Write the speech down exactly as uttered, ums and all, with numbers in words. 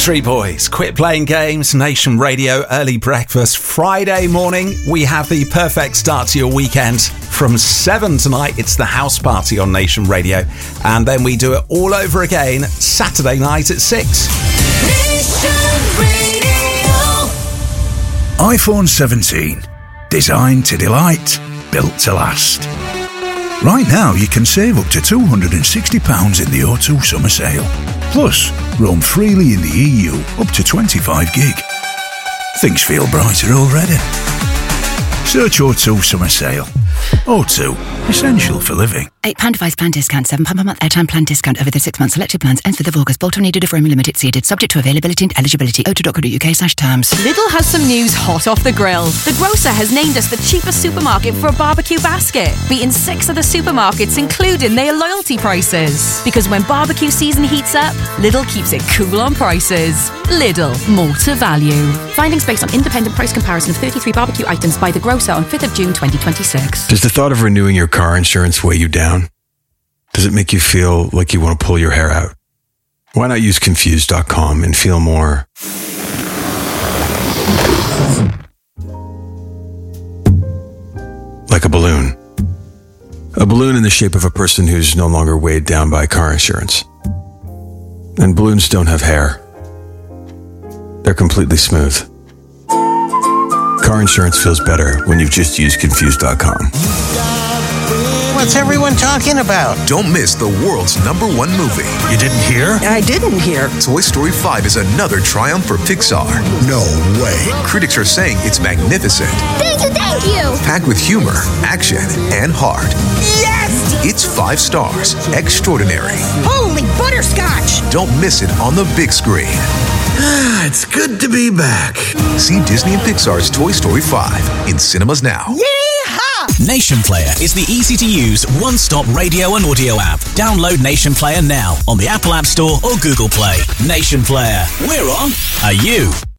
Backstreet Boys, Quit Playing Games, Nation Radio, Early Breakfast. Friday morning, we have the perfect start to your weekend. From seven tonight, it's the house party on Nation Radio. And then we do it all over again Saturday night at six. Nation Radio. iPhone seventeen. Designed to delight, built to last. Right now, you can save up to two hundred sixty pounds in the O two summer sale. Plus, roam freely in the E U up to twenty-five gig. Things feel brighter already. Search O two summer sale. O two, essential for living. eight pounds device plan discount, seven pounds per month airtime plan discount over the six months. Selected plans ends fifth of August. Bolt-on needed if roaming limit exceeded. Subject to availability and eligibility. o two dot co dot uk slash terms. Lidl has some news hot off the grill. The grocer has named us the cheapest supermarket for a barbecue basket, beating six other supermarkets, including their loyalty prices. Because when barbecue season heats up, Lidl keeps it cool on prices. Lidl, more to value. Findings based on independent price comparison of thirty-three barbecue items by the grocer on fifth of June twenty twenty-six. Does the thought of renewing your car insurance weigh you down? Does it make you feel like you want to pull your hair out? Why not use Confused dot com and feel more like a balloon? A balloon in the shape of a person who's no longer weighed down by car insurance. And balloons don't have hair. They're completely smooth. Car insurance feels better when you've just used Confused dot com. What's everyone talking about? Don't miss the world's number one movie. You didn't hear? I didn't hear. Toy Story five is another triumph for Pixar. No way. Critics are saying it's magnificent. Thank you, thank you. Packed with humor, action, and heart. Yes! It's five stars. Extraordinary. Holy butterscotch! Don't miss it on the big screen. It's good to be back. See Disney and Pixar's Toy Story five in cinemas now. Yeehaw! Nation Player is the easy-to-use, one-stop radio and audio app. Download Nation Player now on the Apple App Store or Google Play. Nation Player. We're on. Are you?